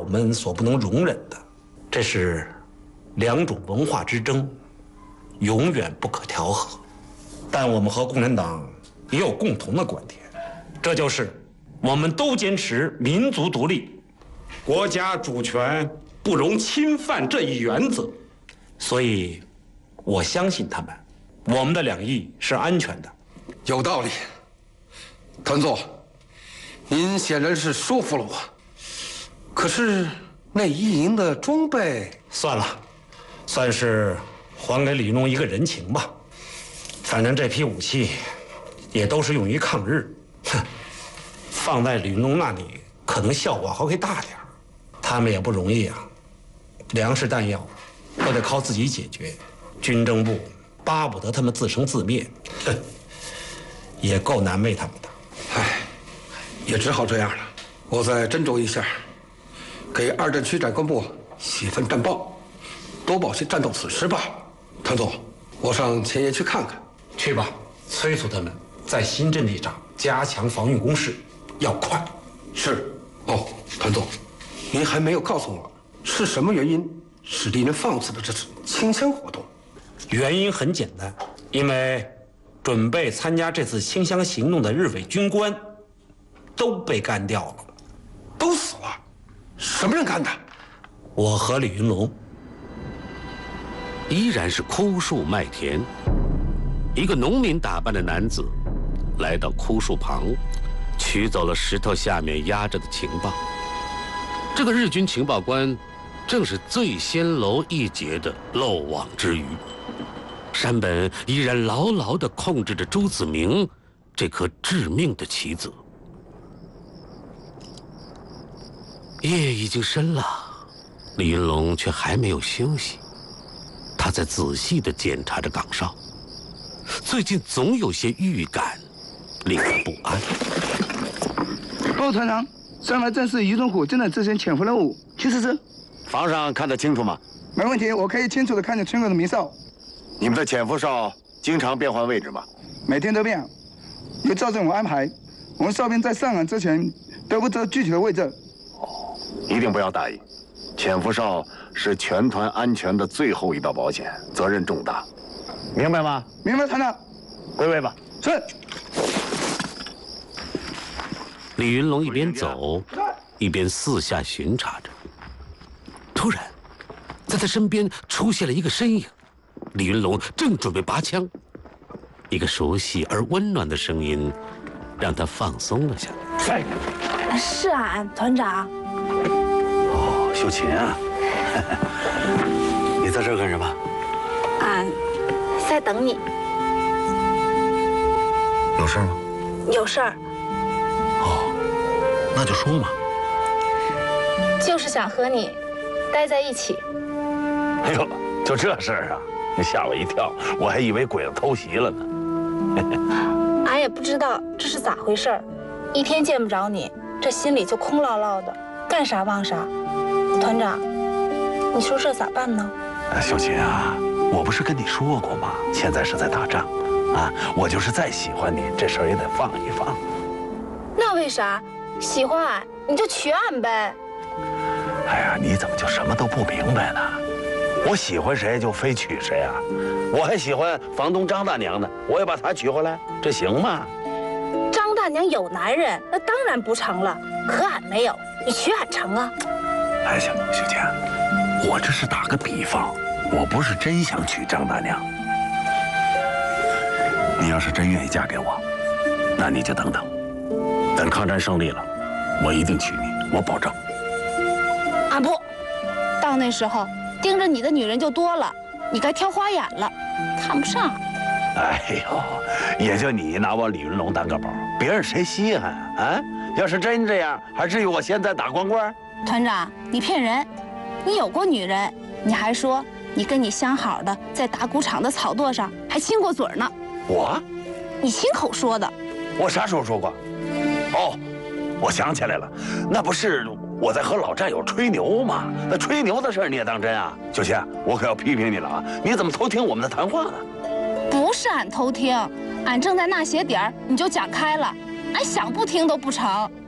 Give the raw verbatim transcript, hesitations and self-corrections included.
们所不能容忍的。这是两种文化之争，永远不可调和。但我们和共产党也有共同的观点，这就是我们都坚持民族独立， 国家主权不容侵犯这一原则。 所以我相信他们，我们的两翼是安全的。 有道理，团座，您显然是说服了我。可是那一营的装备， 算了，算是还给李云龙一个人情吧。反正这批武器也都是用于抗日，哼，放在李云龙那里可能效果还会大点。他们也不容易啊，粮食弹药都得靠自己解决，军政部巴不得他们自生自灭，哼，也够难为他们的。 唉，也只好这样了。我再斟酌一下，给二战区长官部写份战报，多报些战斗死尸吧。团总，我上前沿去看看。 去吧，催促他们在新阵地上加强防御工事，要快。 是。哦，团总，您还没有告诉我是什么原因使敌人放肆的这次清乡活动？ 原因很简单，因为准备参加这次清乡行动的日伪军官都被干掉了， 都死了。什么人干的？ 我和李云龙。 依然是枯树麦田，一个农民打扮的男子来到枯树旁，取走了石头下面压着的情报。这个日军情报官正是最先楼一节的漏网之鱼，山本依然牢牢地控制着朱子明这颗致命的棋子。夜已经深了，李云龙却还没有休息，他在仔细地检查着岗哨，最近总有些预感令他不安。 报团长，上来战士于忠虎正在执行潜伏任务，去试试。 房上看得清楚吗？ 没问题，我可以清楚地看见村口的民哨。 你们的潜伏哨经常变换位置吗？ 每天都变，由赵政委安排。我们哨兵在上岸之前都不知道具体的位置。 哦，一定不要大意。潜伏哨是全团安全的最后一道保险，责任重大，明白吗？ 明白，团长。 归位吧。 是。 李云龙一边走，一边四下巡查着。突然，在他身边出现了一个身影。李云龙正准备拔枪，一个熟悉而温暖的声音让他放松了下来。 是，是俺团长。 哦，秀琴啊，你在这儿干什么？ 俺在等你。 有事吗？ 有事儿。 哦，那就说嘛。 就是想和你待在一起。 哎呦，就这事儿啊！你吓我一跳，我还以为鬼子偷袭了呢。 俺也不知道这是咋回事儿，一天见不着你，这心里就空落落的，干啥忘啥。团长，你说这咋办呢？ 秀琴啊，我不是跟你说过吗？现在是在打仗，啊，我就是再喜欢你，这事儿也得放一放。 那为啥？喜欢俺你就娶俺呗。 哎呀，你怎么就什么都不明白呢？我喜欢谁就非娶谁啊！我还喜欢房东张大娘呢，我也把她娶回来，这行吗？ 张大娘有男人，那当然不成了。可俺没有，你娶俺成啊？ 哎，行，秀琴，我这是打个比方，我不是真想娶张大娘。你要是真愿意嫁给我，那你就等等，等抗战胜利了，我一定娶你，我保证。 俺不，到那时候。盯着你的女人就多了，你该挑花眼了，看不上。 哎呦，也就你拿我李云龙当个宝，别人谁稀罕啊？啊，要是真这样，还至于我现在打光棍？ 团长，你骗人！你有过女人，你还说你跟你相好的在打谷场的草垛上还亲过嘴呢。 我？ 你亲口说的。 我啥时候说过？哦，我想起来了，那不是。我在和老战友吹牛嘛，那吹牛的事儿你也当真啊？秀琴，我可要批评你了啊！你怎么偷听我们的谈话呢？ 不是俺偷听，俺正在那些点儿，你就讲开了，俺想不听都不成。